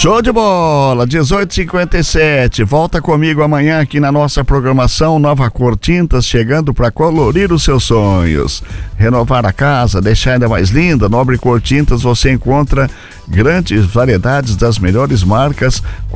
Show de bola, 18h57. Volta comigo amanhã aqui na nossa programação Nova Cor Tintas, chegando para colorir os seus sonhos. Renovar a casa, deixar ainda mais linda. Nobre Cor Tintas, você encontra grandes variedades das melhores marcas,